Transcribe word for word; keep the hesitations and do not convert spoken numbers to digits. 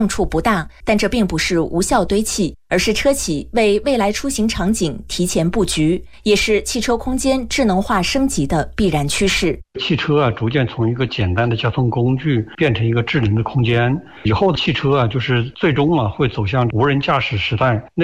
用处不大，但这并不是无效堆砌，而是车企为未来出行场景提前布局，也是汽车空间智能化升级的必然趋势。 汽车啊，逐渐从一个简单的交通工具变成一个智能的空间。以后的汽车啊，就是最终啊会走向无人驾驶时代。